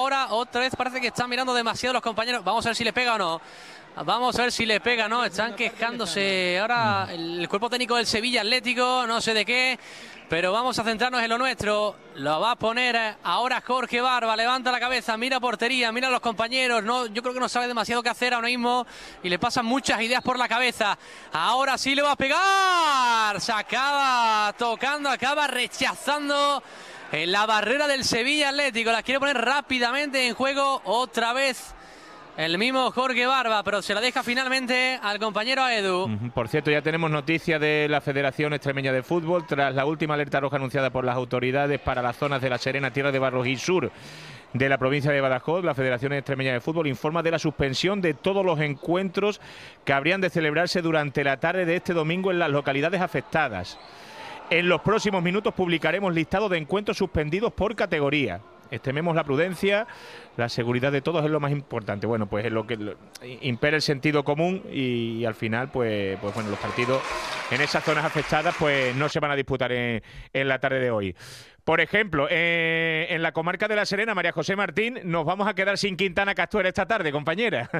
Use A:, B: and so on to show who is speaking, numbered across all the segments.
A: ahora. Otra vez parece que están mirando demasiado los compañeros. Vamos a ver si le pega o no. Vamos a ver si le pega, ¿no? Están quejándose ahora el cuerpo técnico del Sevilla Atlético, no sé de qué, pero vamos a centrarnos en lo nuestro. Lo va a poner ahora Jorge Barba, levanta la cabeza, mira portería, mira a los compañeros. No, yo creo que no sabe demasiado qué hacer ahora mismo y le pasan muchas ideas por la cabeza. Ahora sí le va a pegar. Se acaba tocando, acaba rechazando en la barrera del Sevilla Atlético. La quiere poner rápidamente en juego otra vez el mismo Jorge Barba, pero se la deja finalmente al compañero Edu.
B: Por cierto, ya tenemos noticias de la Federación Extremeña de Fútbol tras la última alerta roja anunciada por las autoridades para las zonas de La Serena, Tierra de Barros y Sur de la provincia de Badajoz. La Federación Extremeña de Fútbol informa de la suspensión de todos los encuentros que habrían de celebrarse durante la tarde de este domingo en las localidades afectadas. En los próximos minutos publicaremos listado de encuentros suspendidos por categoría. Extrememos la prudencia, la seguridad de todos es lo más importante. Bueno, pues es lo que impera el sentido común y al final, pues bueno, los partidos en esas zonas afectadas pues no se van a disputar en la tarde de hoy. Por ejemplo, en la comarca de La Serena, María José Martín, nos vamos a quedar sin Quintana Castuera esta tarde, compañera.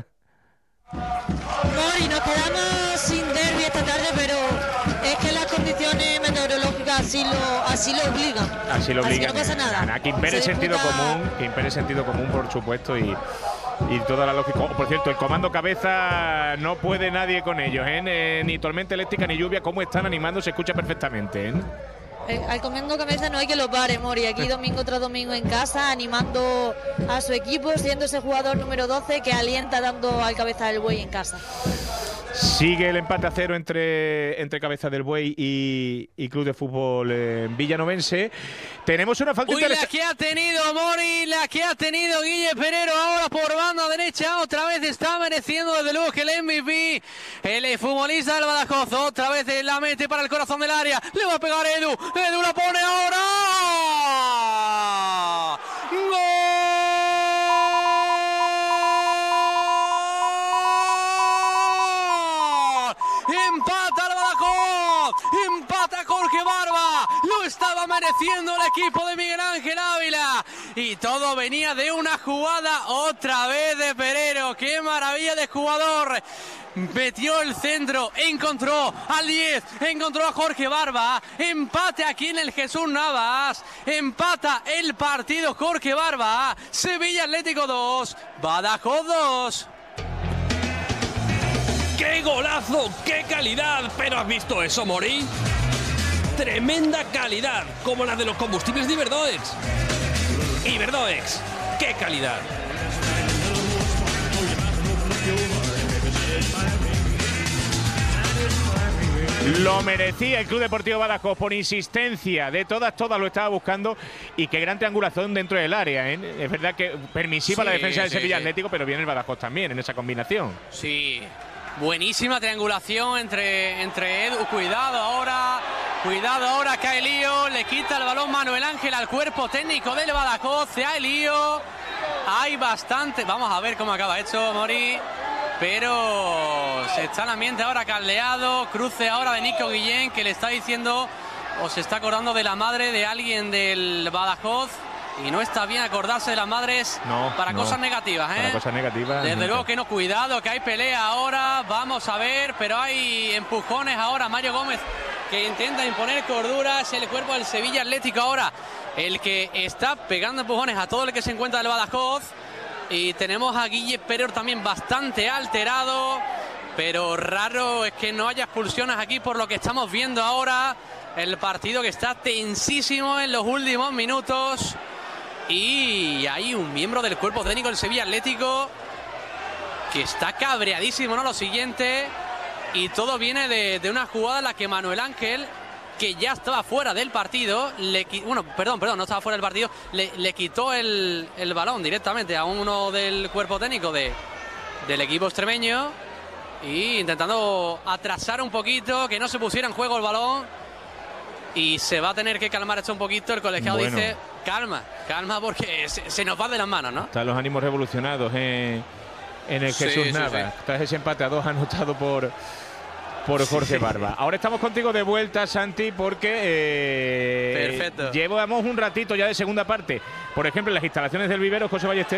C: Mori, nos quedamos sin derbi esta tarde, pero es que las condiciones meteorológicas así lo obligan.
B: Así lo obligan.
C: Así que no pasa nada.
B: Que impere el sentido común, por supuesto, y toda la lógica. Por cierto, el comando cabeza no puede nadie con ellos, ¿eh? Ni tormenta eléctrica ni lluvia, cómo están animando, se escucha perfectamente, ¿eh?
C: Al comando cabeza no hay que lo pare, Mori. Aquí domingo tras domingo en casa, animando a su equipo, siendo ese jugador número 12 que alienta dando al Cabeza del Buey en casa.
B: Sigue el empate a 0 entre Cabeza del Buey y Club de Fútbol Villanovense. Tenemos una falta
A: interesante. La que ha tenido Mori, la que ha tenido Guille Perero ahora por banda derecha. Otra vez está mereciendo desde luego que el MVP, el futbolista del Badajoz, otra vez la mete para el corazón del área. Le va a pegar Edu. Edu la pone ahora. ¡Gol! Empata el Badajoz, empata Jorge Barba, lo estaba mereciendo el equipo de Miguel Ángel Ávila y todo venía de una jugada otra vez de Perero. ¡Qué maravilla de jugador! Metió el centro, encontró al 10, encontró a Jorge Barba, empate aquí en el Jesús Navas, empata el partido Jorge Barba, Sevilla Atlético 2, Badajoz 2.
D: ¡Qué golazo! ¡Qué calidad! ¿Pero has visto eso, Mori? Tremenda calidad, como la de los combustibles de Iberdoex. Iberdoex, ¡qué calidad!
B: Lo merecía el Club Deportivo Badajoz por insistencia de todas lo estaba buscando y qué gran triangulación dentro del área, ¿eh? Es verdad que permisiva la defensa del Sevilla Atlético, pero viene el Badajoz también en esa combinación.
A: Sí. Buenísima triangulación entre Edu. Cuidado ahora que hay lío. Le quita el balón Manuel Ángel al cuerpo técnico del Badajoz. Hay lío. Hay bastante. Vamos a ver cómo acaba esto, Mori. Pero se está el ambiente ahora caldeado. Cruce ahora de Nico Guillén, que le está diciendo o se está acordando de la madre de alguien del Badajoz. Y no está bien acordarse de las madres para cosas negativas, ¿eh?
B: Para cosas negativas.
A: Desde luego que no, cuidado, que hay pelea ahora. Vamos a ver, pero hay empujones ahora. Mario Gómez que intenta imponer cordura. Es el cuerpo del Sevilla Atlético ahora el que está pegando empujones a todo el que se encuentra del Badajoz. Y tenemos a Guille Perero también bastante alterado. Pero raro es que no haya expulsiones aquí por lo que estamos viendo ahora. El partido que está tensísimo en los últimos minutos. Y hay un miembro del cuerpo técnico del Sevilla Atlético que está cabreadísimo, ¿no? Lo siguiente, y todo viene de una jugada en la que Manuel Ángel, que ya estaba fuera del partido, no estaba fuera del partido, le quitó el balón directamente a uno del cuerpo técnico del equipo extremeño, y intentando atrasar un poquito, que no se pusiera en juego el balón. Y se va a tener que calmar esto un poquito. El colegiado dice, calma, porque se nos va de las manos, ¿no?
B: Están los ánimos revolucionados en el Jesús Navas. Tras ese empate a 2 anotado por Jorge Barba. Ahora estamos contigo de vuelta, Santi, porque
A: perfecto.
B: Llevamos un ratito ya de segunda parte. Por ejemplo, en las instalaciones del vivero José Ballester.